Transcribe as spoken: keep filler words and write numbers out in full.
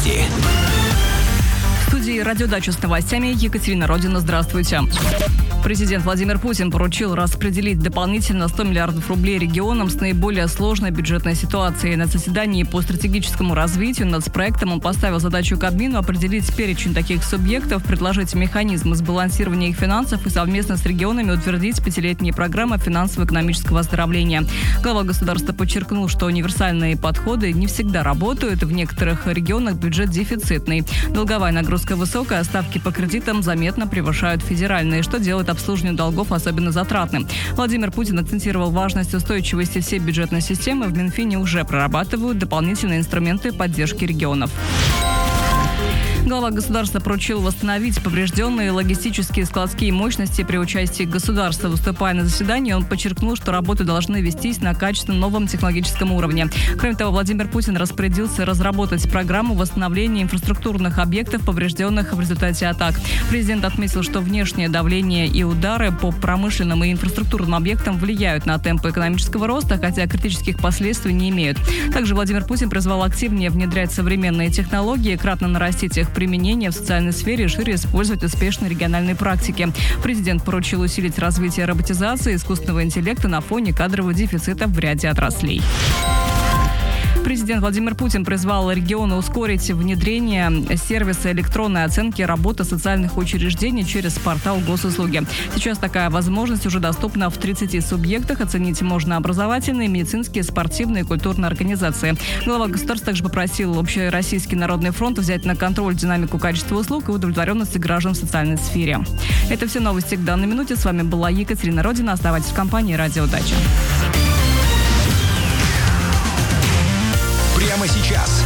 новости. В студии «Радиодача» с новостями Екатерина Родина. Здравствуйте. Президент Владимир Путин поручил распределить дополнительно сто миллиардов рублей регионам с наиболее сложной бюджетной ситуацией. На заседании по стратегическому развитию нацпроектом он поставил задачу Кабмину определить перечень таких субъектов, предложить механизмы сбалансирования их финансов и совместно с регионами утвердить пятилетние программы финансово-экономического оздоровления. Глава государства подчеркнул, что универсальные подходы не всегда работают. В некоторых регионах бюджет дефицитный. Долговая нагрузка высокая, ставки по кредитам заметно превышают федеральные, что делает обслуживание долгов особенно затратным. Владимир Путин акцентировал важность устойчивости всей бюджетной системы. В Минфине уже прорабатывают дополнительные инструменты поддержки регионов. Глава государства поручил восстановить поврежденные логистические складские мощности при участии государства. Выступая на заседании, он подчеркнул, что работы должны вестись на качественно новом технологическом уровне. Кроме того, Владимир Путин распорядился разработать программу восстановления инфраструктурных объектов, поврежденных в результате атак. Президент отметил, что внешнее давление и удары по промышленным и инфраструктурным объектам влияют на темпы экономического роста, хотя критических последствий не имеют. Также Владимир Путин призвал активнее внедрять современные технологии, кратно нарастить их применение в социальной сфере и шире использовать успешные региональные практики. Президент поручил усилить развитие роботизации и искусственного интеллекта на фоне кадрового дефицита в ряде отраслей. Президент Владимир Путин призвал регионы ускорить внедрение сервиса электронной оценки работы социальных учреждений через портал госуслуги. Сейчас такая возможность уже доступна в тридцати субъектах. Оценить можно образовательные, медицинские, спортивные и культурные организации. Глава государства также попросил Общероссийский народный фронт взять на контроль динамику качества услуг и удовлетворенности граждан в социальной сфере. Это все новости к данной минуте. С вами была Екатерина Родина. Оставайтесь в компании «Радиодача». Прямо сейчас